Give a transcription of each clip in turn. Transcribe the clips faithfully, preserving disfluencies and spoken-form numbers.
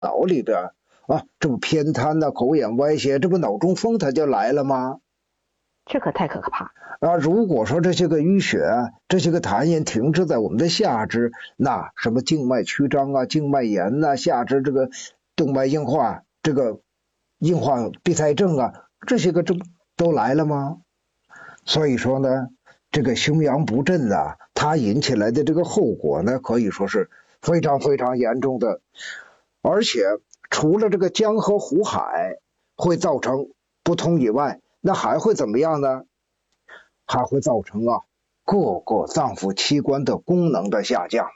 脑里边啊，这不偏瘫呐、口眼歪斜，这不脑中风它就来了吗？ 这可太可怕啊！如果说这些个淤血啊，这些个痰液停滞在我们的下肢，那什么静脉曲张啊、静脉炎呐、啊、下肢这个动脉硬化、这个硬化闭塞症啊，这些个这都来了吗？所以说呢，这个胸阳不振啊，它引起来的这个后果呢，可以说是非常非常严重的。而且除了这个江河湖海会造成不通以外，那还会怎么样呢？还会造成啊各个脏腑器官的功能的下降。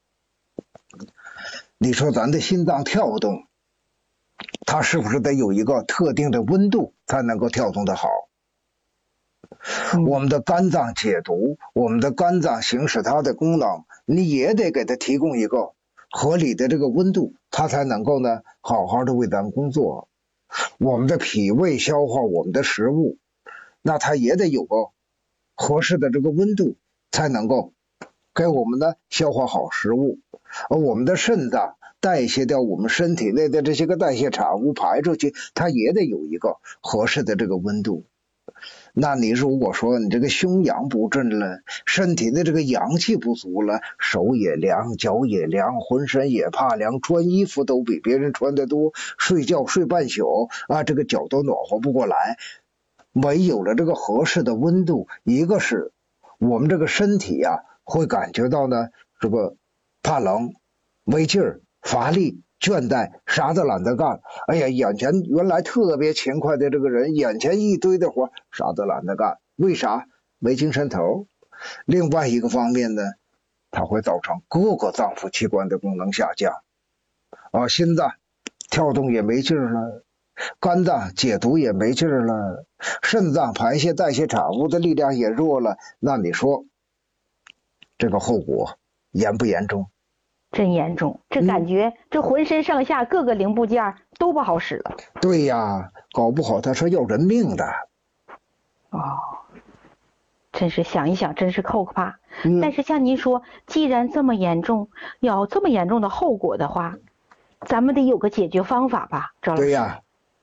你说咱的心脏跳动，它是不是得有一个特定的温度才能够跳动的好？嗯、我们的肝脏解毒，我们的肝脏行使它的功能，你也得给它提供一个合理的这个温度，它才能够呢好好的为咱们工作。我们的脾胃消化我们的食物，那它也得有个合适的这个温度，才能够给我们呢消化好食物。而我们的肾脏代谢掉我们身体内的这些个代谢产物排出去，它也得有一个合适的这个温度。那你如果说你这个胸阳不振了，身体的这个阳气不足了，手也凉，脚也凉，浑身也怕凉，穿衣服都比别人穿得多，睡觉睡半宿啊，这个脚都暖和不过来。没有了这个合适的温度，一个是我们这个身体呀、啊、会感觉到呢这个怕冷、没劲儿、乏力、倦怠，啥都懒得干。哎呀，眼前原来特别勤快的这个人，眼前一堆的活，啥都懒得干。为啥？没精神头。另外一个方面呢，它会造成各个脏腑器官的功能下降。啊，心脏跳动也没劲儿了，肝脏解毒也没劲儿了，肾脏排泄代谢产物的力量也弱了。那你说，这个后果严不严重？ 真严重，这感觉、嗯、这浑身上下各个零部件都不好使了。 对呀，搞不好它是要人命的。 哦，真是想一想真是可怕、 嗯、 但是像您说，既然这么严重，要这么严重的后果的话，咱们得有个解决方法吧，赵老师。 对呀，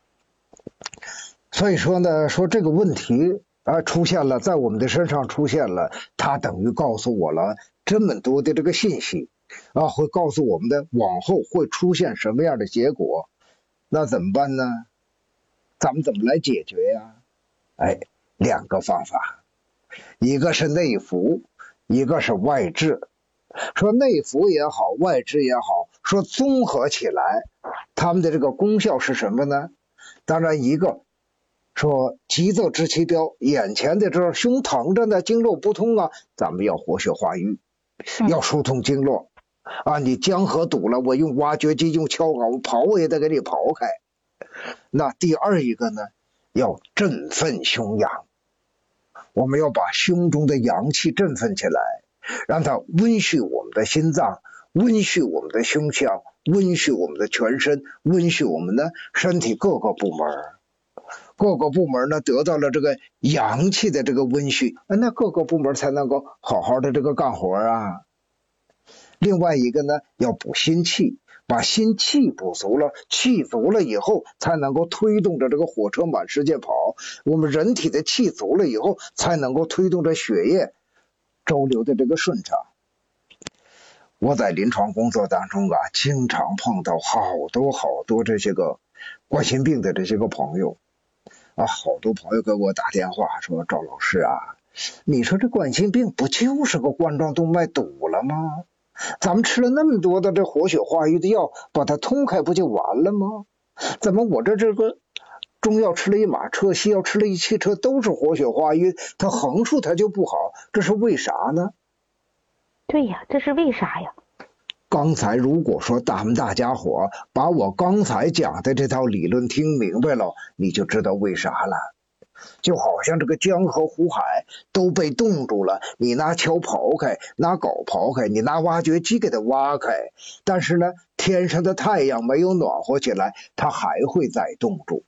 所以说呢，说这个问题啊出现了，在我们的身上出现了，它等于告诉我了这么多的这个信息啊，会告诉我们的往后会出现什么样的结果。那怎么办呢？咱们怎么来解决呀？哎，两个方法，一个是内服，一个是外治。说内服也好，外治也好，说综合起来，他们的这个功效是什么呢？当然，一个说急则治其标，眼前的这胸疼着呢，经络不通啊，咱们要活血化瘀，要疏通经络啊。你江河堵了，我用挖掘机用锹镐刨，我也得给你刨开。那第二一个呢，要振奋胸阳，我们要把胸中的阳气振奋起来，让它温煦我们的心脏，温煦我们的胸腔，温煦我们的全身，温煦我们的身体各个部门。各个部门呢得到了这个阳气的这个温煦，那各个部门才能够好好的这个干活啊。另外一个呢，要补心气，把心气补足了，气足了以后才能够推动着这个火车满世界跑。我们人体的气足了以后，才能够推动着血液周流的这个顺畅。我在临床工作当中啊，经常碰到好多好多这些个冠心病的这些个朋友啊，好多朋友给我打电话说，赵老师啊，你说这冠心病不就是个冠状动脉堵了吗？咱们吃了那么多的这活血化瘀的药，把它通开不就完了吗？怎么我这这个中药吃了一马车，西药吃了一汽车，都是活血化瘀，它横竖它就不好，这是为啥呢？ 对呀，这是为啥呀？ 刚才如果说咱们大家伙把我刚才讲的这套理论听明白了，你就知道为啥了。就好像这个江河湖海都被冻住了，你拿锹刨开，拿镐刨开，你拿挖掘机给它挖开，但是呢，天上的太阳没有暖和起来，它还会再冻住。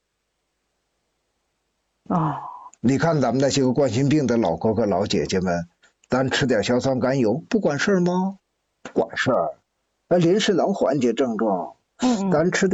哦， 你看咱们那些个冠心病的老哥哥老姐姐们，咱吃点硝酸甘油不管事吗？管事儿，临时能缓解症状， 嗯嗯， 咱吃